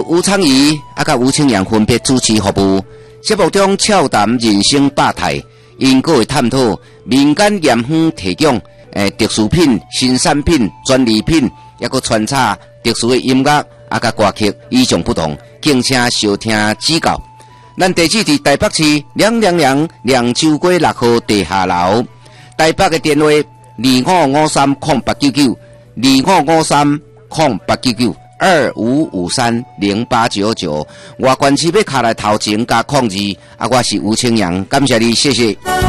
吴昌仪甲吴清阳分别主持服务。节目中俏谈人生百态，因个会探讨民间盐方提供特殊品、新产品、专利品，也个穿插特殊的音乐甲歌曲，与众不同，敬请收听指教。咱地址伫台北市亮州街6号地下楼，台北的电话2553089925530899，外关市要卡来头前加控制，我是吴清阳，感谢你，谢谢。